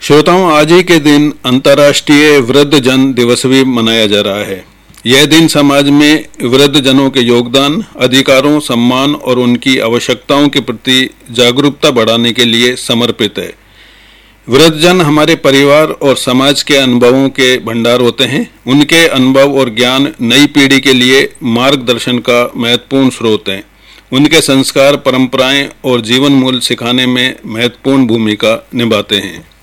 श्रोताओं, आज ही के दिन अंतर्राष्ट्रीय वृद्धजन दिवस भी मनाया जा रहा है। यह दिन समाज में वृद्धजनों के योगदान, अधिकारों, सम्मान और उनकी आवश्यकताओं के प्रति जागरूकता बढ़ाने के लिए समर्पित है। वृद्धजन हमारे परिवार और समाज के अनुभवों के भंडार होते हैं। उनके अनुभव और ज्ञान नई पीढ़ी के लिए मार्गदर्शन का महत्वपूर्ण स्रोत हैं। उनके संस्कार, परंपराएं और जीवन मूल्य सिखाने में महत्वपूर्ण भूमिका निभाते हैं।